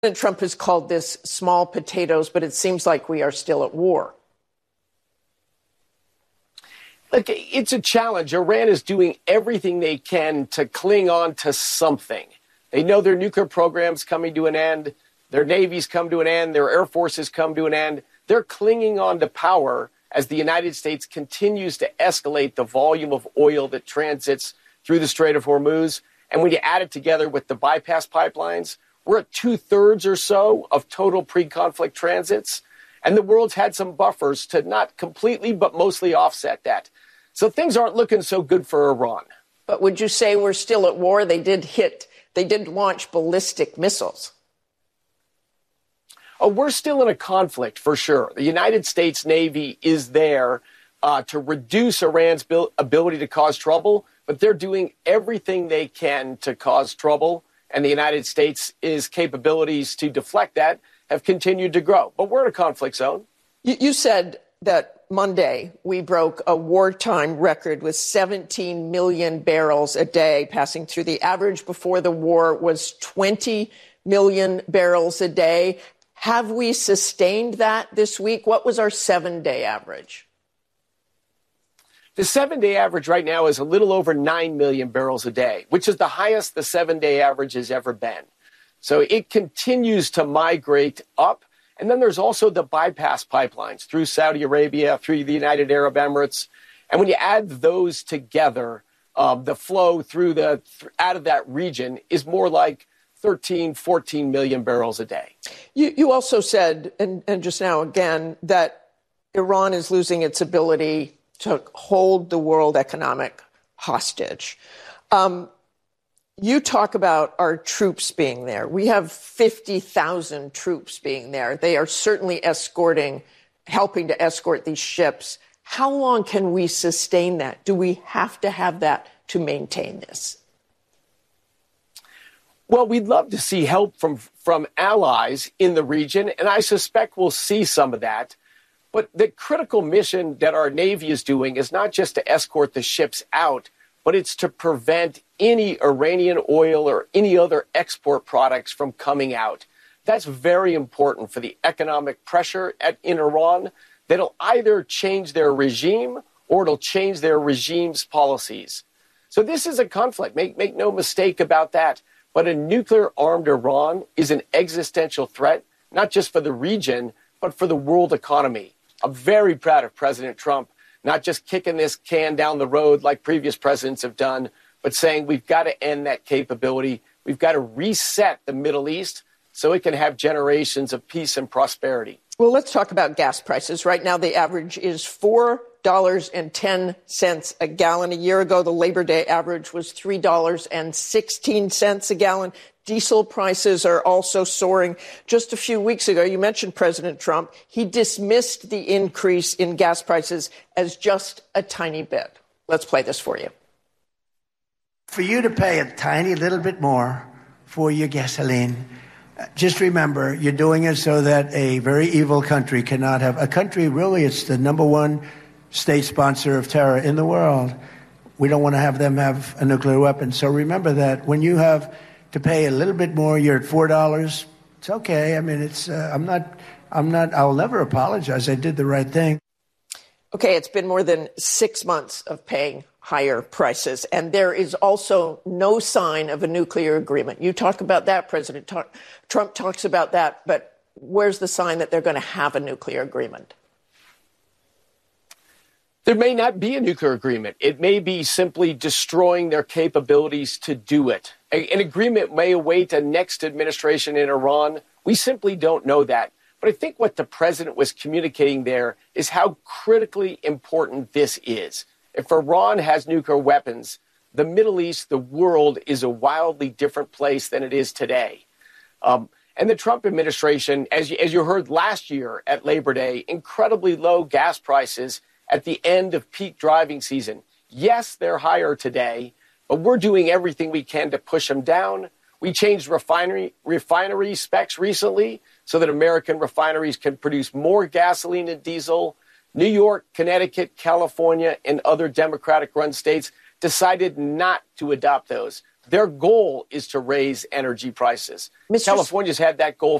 Trump has called this small potatoes, but it seems like we are still at war. Look, it's a challenge. Iran is doing everything they can to cling on to something. They know their nuclear program's coming to an end. Their navies come to an end. Their air forces come to an end. They're clinging on to power as the United States continues to escalate the volume of oil that transits through the Strait of Hormuz. And when you add it together with the bypass pipelines, we're at 2/3 or so of total pre-conflict transits. And the world's had some buffers to not completely, but mostly offset that. So things aren't looking so good for Iran. But would you say we're still at war? They did launch ballistic missiles. Oh, we're still in a conflict for sure. The United States Navy is there to reduce Iran's ability to cause trouble, but they're doing everything they can to cause trouble. And the United States' capabilities to deflect that have continued to grow. But we're in a conflict zone. You said that Monday we broke a wartime record with 17 million barrels a day passing through. The average before the war was 20 million barrels a day. Have we sustained that this week? What was our 7-day average? The 7-day average right now is a little over 9 million barrels a day, which is the highest the 7-day average has ever been. So it continues to migrate up. And then there's also the bypass pipelines through Saudi Arabia, through the United Arab Emirates. And when you add those together, the flow out of that region is more like 13, 14 million barrels a day. You also said, and just now again, that Iran is losing its ability to hold the world economic hostage. You talk about our troops being there. We have 50,000 troops being there. They are certainly helping to escort these ships. How long can we sustain that? Do we have to have that to maintain this? Well, we'd love to see help from allies in the region, and I suspect we'll see some of that. But the critical mission that our Navy is doing is not just to escort the ships out, but it's to prevent any Iranian oil or any other export products from coming out. That's very important for the economic pressure in Iran that'll either change their regime or it'll change their regime's policies. So this is a conflict. Make no mistake about that. But a nuclear-armed Iran is an existential threat, not just for the region, but for the world economy. I'm very proud of President Trump, not just kicking this can down the road like previous presidents have done, but saying we've got to end that capability. We've got to reset the Middle East so it can have generations of peace and prosperity. Well, let's talk about gas prices. Right now, the average is $4.10 a gallon. A year ago, the Labor Day average was $3.16 a gallon. Diesel prices are also soaring. Just a few weeks ago, you mentioned President Trump. He dismissed the increase in gas prices as just a tiny bit. Let's play this for you. For you to pay a tiny little bit more for your gasoline, just remember, you're doing it so that a very evil country cannot have a country. Really, it's the number one state sponsor of terror in the world. We don't want to have them have a nuclear weapon. So remember that when you have to pay a little bit more, you're at $4. It's okay. I mean, I'll never apologize. I did the right thing. Okay, it's been more than 6 months of paying higher prices, and there is also no sign of a nuclear agreement. You talk about that, President Trump talks about that, but where's the sign that they're going to have a nuclear agreement? There may not be a nuclear agreement. It may be simply destroying their capabilities to do it. An agreement may await a next administration in Iran. We simply don't know that. But I think what the president was communicating there is how critically important this is. If Iran has nuclear weapons, the Middle East, the world, is a wildly different place than it is today. And the Trump administration, as you heard last year at Labor Day, incredibly low gas prices at the end of peak driving season. Yes, they're higher today, but we're doing everything we can to push them down. We changed refinery specs recently so that American refineries can produce more gasoline and diesel. New York, Connecticut, California, and other Democratic-run states decided not to adopt those. Their goal is to raise energy prices. Mr. California's had that goal